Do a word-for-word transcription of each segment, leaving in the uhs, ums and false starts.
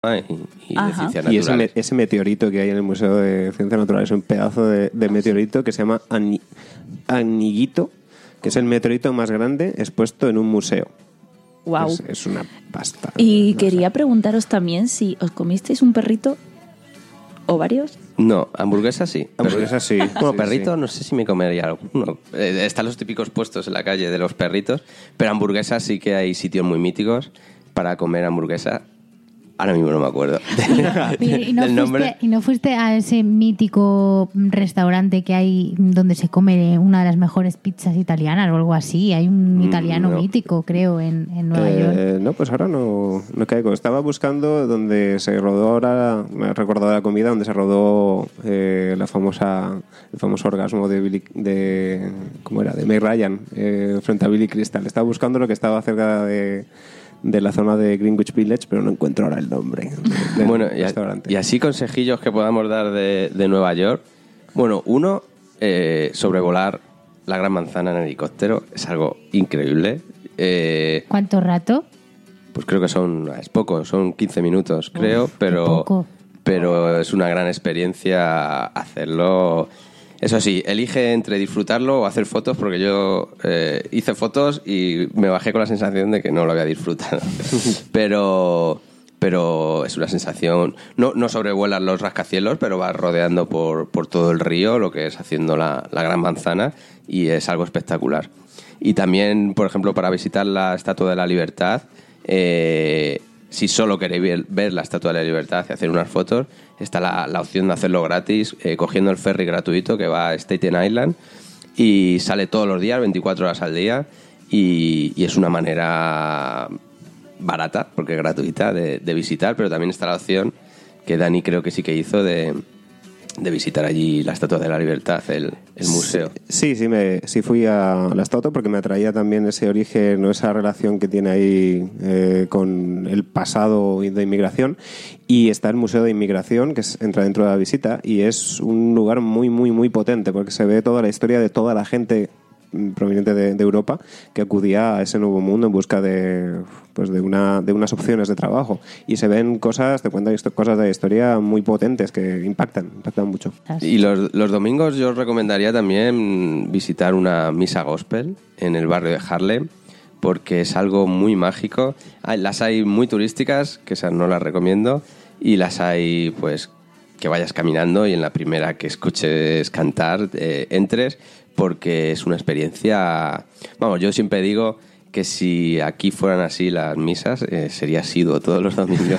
y, y de ciencias Y ese, me, naturales. ese meteorito que hay en el Museo de Ciencias Naturales es un pedazo de, de meteorito que se llama Ani- Aniguito, que es el meteorito más grande expuesto en un museo. Wow. Es, es una pasta. Y no quería sé. preguntaros también si os comisteis un perrito o varios. No, hamburguesa sí. Hamburguesa sí. Bueno, Sí, perrito sí. no sé si me comería alguno. Eh, están los típicos puestos en la calle de los perritos, pero hamburguesas sí que hay sitios muy míticos para comer hamburguesa. Ahora mismo no me acuerdo Oye, ¿Y no, del nombre. fuiste, ¿Y no fuiste a ese mítico restaurante que hay donde se come una de las mejores pizzas italianas o algo así? Hay un Mm, italiano no. mítico, creo, en, en Nueva York. Eh, no, pues ahora no, no caigo. Estaba buscando donde se rodó ahora, me he recordado la comida, donde se rodó eh, la famosa, el famoso orgasmo de Billy, de, ¿cómo era? De Meg Ryan eh, frente a Billy Crystal. Estaba buscando lo que estaba cerca de, de la zona de Greenwich Village, pero no encuentro ahora el nombre del Bueno, y, a- restaurante. y así consejillos que podamos dar de, de Nueva York. Bueno, uno, eh, sobrevolar la Gran Manzana en helicóptero es algo increíble. Eh, ¿Cuánto rato? pues creo que son, es poco, son quince minutos, creo, Uf, qué pero, poco. pero es una gran experiencia hacerlo. Eso sí, elige entre disfrutarlo o hacer fotos, porque yo eh, hice fotos y me bajé con la sensación de que no lo había disfrutado. pero, pero es una sensación. No, no sobrevuelas los rascacielos, pero vas rodeando por, por todo el río, lo que es haciendo la, la Gran Manzana, y es algo espectacular. Y también, por ejemplo, para visitar la Estatua de la Libertad, eh, si solo queréis ver, ver la Estatua de la Libertad y hacer unas fotos, está la, la opción de hacerlo gratis, eh, cogiendo el ferry gratuito que va a Staten Island, y sale todos los días, veinticuatro horas al día, y, y es una manera barata, porque es gratuita, de, de visitar, pero también está la opción que Dani creo que sí que hizo de, de visitar allí la Estatua de la Libertad, el, el museo. Sí, sí, me, sí fui a la estatua porque me atraía también ese origen, o esa relación que tiene ahí eh, con el pasado de inmigración. Y está el Museo de Inmigración, que es, entra dentro de la visita, y es un lugar muy, muy, muy potente porque se ve toda la historia de toda la gente proveniente de, de Europa que acudía a ese nuevo mundo en busca de, pues de, una, de unas opciones de trabajo, y se ven cosas, te cuentan esto- cosas de la historia muy potentes que impactan, impactan mucho. Y los, los domingos yo os recomendaría también visitar una misa gospel en el barrio de Harlem, porque es algo muy mágico. Hay- las hay muy turísticas, que esas no las recomiendo, y las hay pues que vayas caminando y en la primera que escuches cantar eh, entres, porque es una experiencia. Vamos, yo siempre digo que si aquí fueran así las misas, eh, sería asiduo todos los domingos.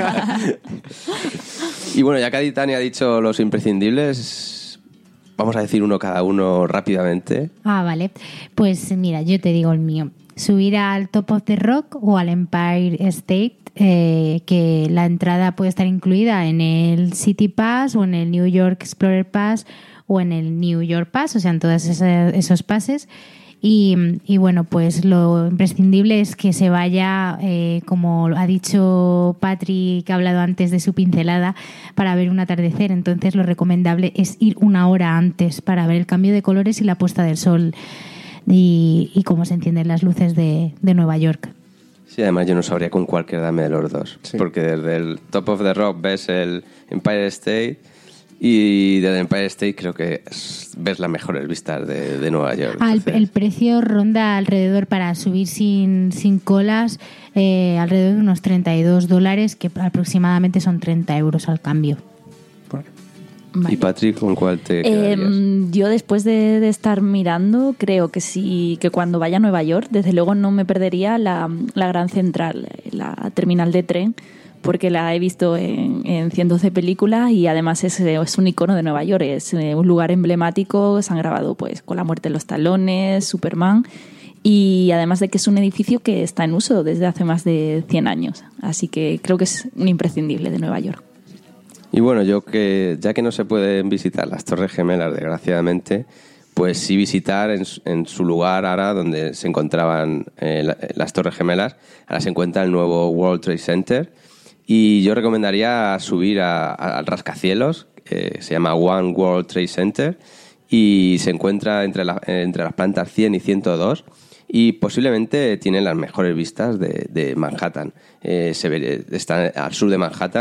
Y bueno, ya que Tania ha dicho los imprescindibles, vamos a decir uno cada uno rápidamente. Ah, vale. Pues mira, yo te digo el mío. Subir al Top of the Rock o al Empire State, eh, que la entrada puede estar incluida en el City Pass o en el New York Explorer Pass o en el New York Pass, o sea, en todos esos, esos pases. Y, y bueno, pues lo imprescindible es que se vaya, eh, como ha dicho Patri, que ha hablado antes de su pincelada, para ver un atardecer. Entonces lo recomendable es ir una hora antes para ver el cambio de colores y la puesta del sol y, y cómo se encienden las luces de, de Nueva York. Sí, además yo no sabría con cuál quedarme de los dos. Sí. Porque desde el Top of the Rock ves el Empire State, y desde Empire State creo que es- ves las mejores vistas de, de Nueva York. Ah, el, Entonces, el precio ronda alrededor, para subir sin, sin colas, eh, alrededor de unos treinta y dos dólares, que aproximadamente son treinta euros al cambio. ¿Y Patrick, con cuál te Eh, quedarías? yo después de, de estar mirando, creo que sí, que cuando vaya a Nueva York, desde luego no me perdería la, la Gran Central, la terminal de tren, porque la he visto en, en cientos de películas y además es, es un icono de Nueva York, es eh, un lugar emblemático, se han grabado pues con La muerte de los talones, Superman, y además de que es un edificio que está en uso desde hace más de cien años, así que creo que es un imprescindible de Nueva York. Y bueno, yo que ya que no se pueden visitar las Torres Gemelas, desgraciadamente, pues sí visitar en, su- en su lugar ahora donde se encontraban eh, la- las Torres Gemelas. Ahora se encuentra el nuevo World Trade Center, y yo recomendaría subir a- a- al rascacielos, que se llama One World Trade Center, y se encuentra entre, la- entre las plantas cien y ciento dos, y posiblemente tiene las mejores vistas de, de Manhattan. Eh, se ve- está al sur de Manhattan.